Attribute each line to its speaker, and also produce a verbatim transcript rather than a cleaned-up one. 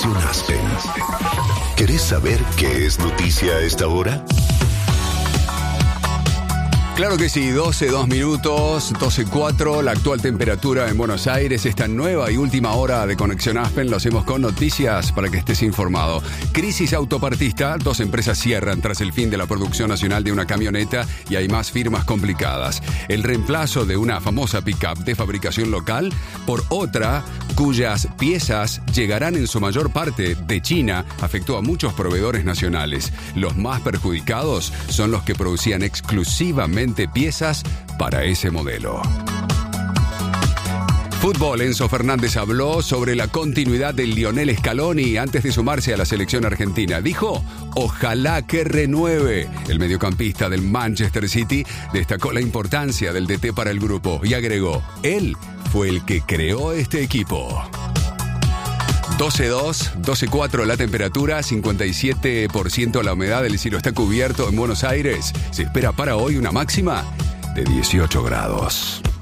Speaker 1: Conexión Aspen. ¿Querés saber qué es noticia a esta hora?
Speaker 2: Claro que sí, doce, dos minutos, doce cuatro, la actual temperatura en Buenos Aires. Esta nueva y última hora de Conexión Aspen lo hacemos con noticias para que estés informado. Crisis autopartista, dos empresas cierran tras el fin de la producción nacional de una camioneta y hay más firmas complicadas. El reemplazo de una famosa pick-up de fabricación local por otra cuyas piezas llegarán en su mayor parte de China afectó a muchos proveedores nacionales. Los más perjudicados son los que producían exclusivamente piezas para ese modelo. Fútbol, Enzo Fernández habló sobre la continuidad de Lionel Scaloni antes de sumarse a la selección argentina. Dijo, ojalá que renueve. El mediocampista del Manchester City destacó la importancia del D T para el grupo y agregó, él fue el que creó este equipo. doce dos, doce cuatro la temperatura, cincuenta y siete por ciento la humedad, el cielo está cubierto en Buenos Aires. Se espera para hoy una máxima de dieciocho grados.